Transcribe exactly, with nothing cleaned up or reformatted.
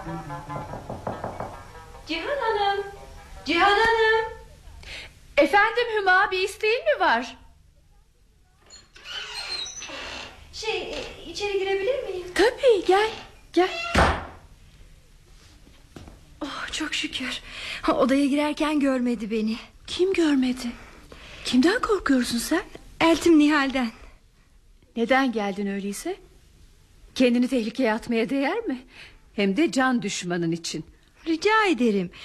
Cihan Hanım, Cihan Hanım. Efendim Hüma, bir isteğin mi var? Şey, içeri girebilir miyim? Tabii, gel gel. Oh, çok şükür. Odaya girerken görmedi beni. Kim görmedi? Kimden korkuyorsun sen? Eltim Nihal'den. Neden geldin öyleyse? Kendini tehlikeye atmaya değer mi? Hem de can düşmanın için. Rica ederim.